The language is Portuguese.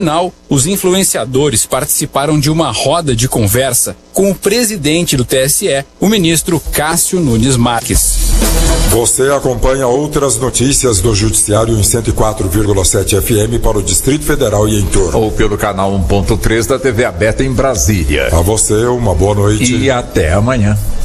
final, os influenciadores participaram de uma roda de conversa com o presidente do TSE, o ministro Cássio Nunes Marques. Você acompanha outras notícias do Judiciário em 104,7 FM para o Distrito Federal e em torno. Ou pelo canal 1.3 da TV aberta em Brasília. A você, uma boa noite. E até amanhã.